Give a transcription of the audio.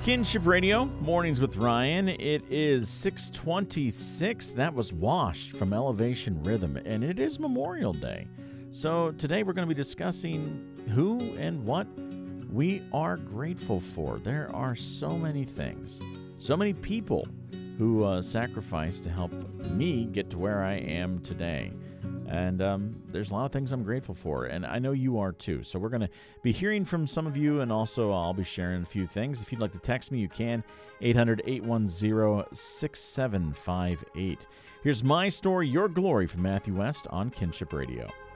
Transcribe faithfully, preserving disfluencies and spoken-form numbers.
Kinship Radio, Mornings with Ryan. It is six twenty-six. That was Washed from Elevation Rhythm, and it is Memorial Day. So today we're going to be discussing who and what we are grateful for. There are so many things, so many people who uh, sacrificed to help me get to where I am today. And um, there's a lot of things I'm grateful for, and I know you are too. So we're going to be hearing from some of you, and also I'll be sharing a few things. If you'd like to text me, you can, eight hundred, eight one zero, six seven five eight. Here's My Story, Your Glory from Matthew West on Kinship Radio.